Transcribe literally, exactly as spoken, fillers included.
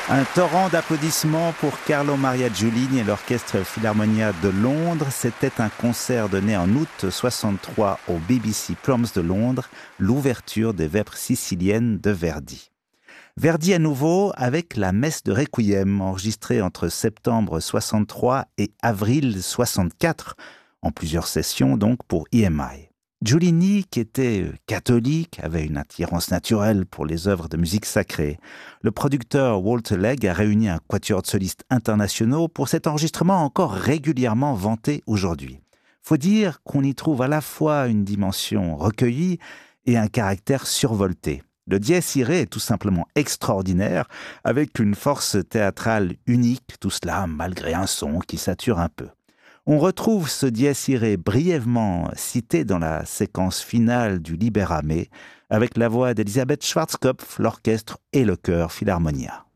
Un torrent d'applaudissements pour Carlo Maria Giulini et l'Orchestre Philharmonia de Londres. C'était un concert donné en août soixante-trois au B B C Proms de Londres, l'ouverture des Vêpres siciliennes de Verdi. Verdi à nouveau avec la messe de Requiem, enregistrée entre septembre soixante-trois et avril soixante-quatre, en plusieurs sessions donc pour E M I. Giulini, qui était catholique, avait une attirance naturelle pour les œuvres de musique sacrée. Le producteur Walter Legg a réuni un quatuor de solistes internationaux pour cet enregistrement encore régulièrement vanté aujourd'hui. Faut dire qu'on y trouve à la fois une dimension recueillie et un caractère survolté. Le dies irae est tout simplement extraordinaire, avec une force théâtrale unique, tout cela malgré un son qui sature un peu. On retrouve ce dies irae brièvement cité dans la séquence finale du Libera Me, avec la voix d'Elisabeth Schwarzkopf, l'orchestre et le chœur Philharmonia.